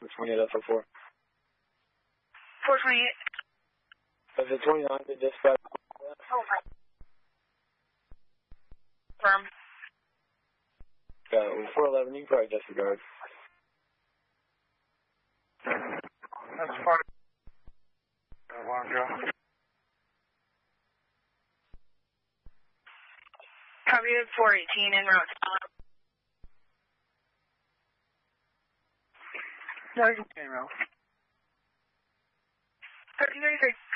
It's 28 428. Is it 29 to dispatch? Oh my. Firm. 411, you can probably disregard. That's fine. Alarm go. Copy of 418 en route. Yeah, you can stay around. 1333.